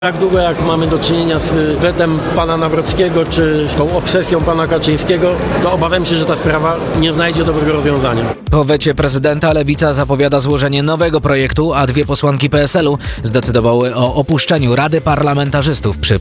Tak długo jak mamy do czynienia z wetem pana Nawrockiego czy tą obsesją pana Kaczyńskiego, to obawiam się, że ta sprawa nie znajdzie dobrego rozwiązania. Po wecie prezydenta Lewica zapowiada złożenie nowego projektu, a dwie posłanki PSL-u zdecydowały o opuszczeniu Rady Parlamentarzystów przy